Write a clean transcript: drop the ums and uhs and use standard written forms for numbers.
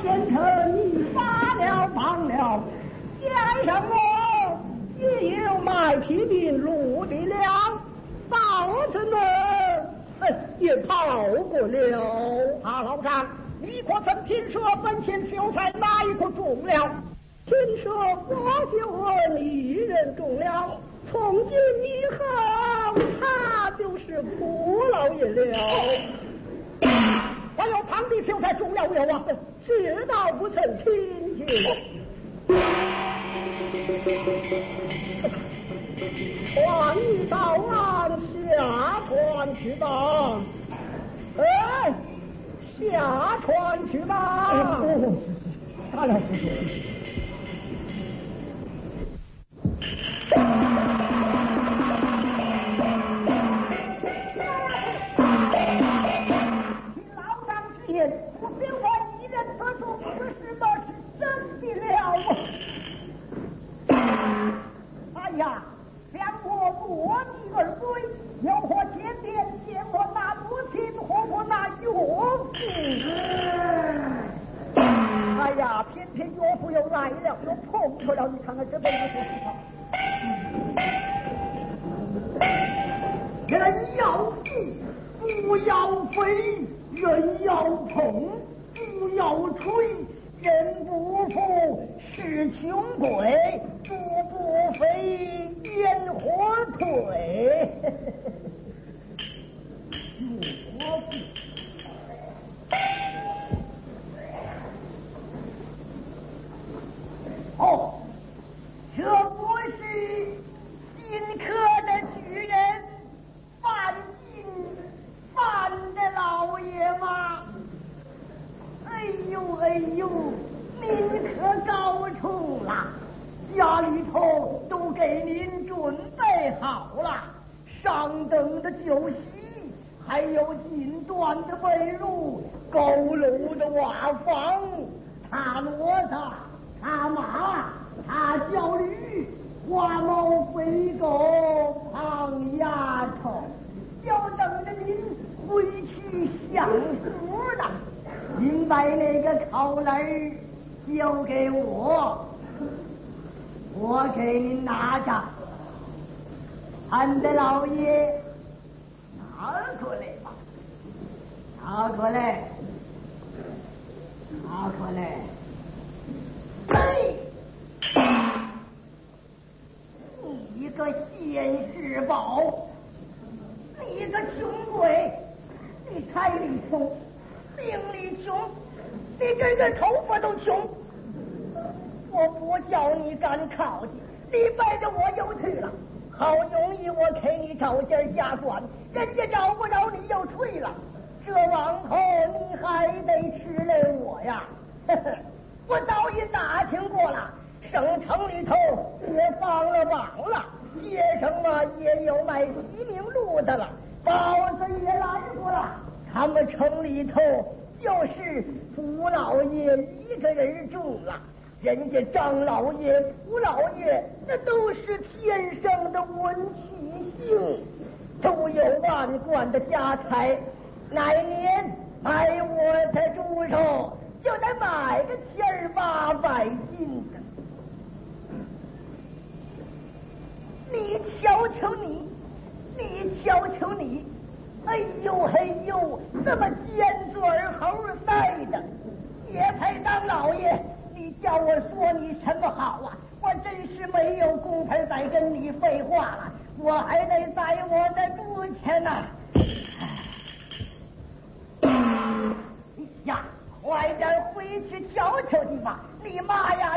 先生你发了忙了，加上我也有卖皮饼路的粮，到这呢也跑过了。老丈，你可曾听说本县秀才哪一个中了？听说我就问一人中了，从今以后他就是蒲老爷了。还有旁的秀才中了没有啊？知道不曾听见。传到岸下船去吧，下船去吧。大了不说。老丈之言，我别我一人可做，这是么是真的了。哎呀，将我落地而归，又或天天见我那母亲和我那岳父。哎呀，偏偏岳父又来了，又碰出了，你看看这辈子是什么？人要富不要飞，人要捧不要吹，人不富是穷鬼，猪不肥烟火腿。哦，这不是新科的巨人范进范的老爷吗？哎呦，您可高处了，家里头都给您准备好了，上等的酒席，还有锦缎的被褥，高楼的瓦房，他骡子，他马，他小驴，花猫飞狗，胖丫头，就等着您回去享福了。您把那个口篮交给我，我给您拿着。俺的老爷，拿过来吧，拿过来，拿过来。嘿，你一个现世宝，你一个穷鬼，你财力穷，命里穷，你这个头发都穷。我不叫你赶考去，你背着我又去了，好容易我给你找件下官，人家找不着你又退了，这往后你还得吃累我呀。呵呵，我早已打听过了，省城里头也放了网了，街上嘛也有卖西明路的了，包子也来过了，他们城里头就是蒲老爷一个人住了，人家张老爷、蒲老爷那都是天生的文曲星，都有万贯的家财，哪年买我的猪肉就得买个1800斤的。你瞧瞧你，你瞧瞧你，哎呦嘿呦，这么尖嘴猴呆的，也配当老爷？你叫我说你什么好啊？我真是没有功夫再跟你废话了，我还得宰我的猪去呢。呀，快点回去瞧瞧去吧！你妈呀，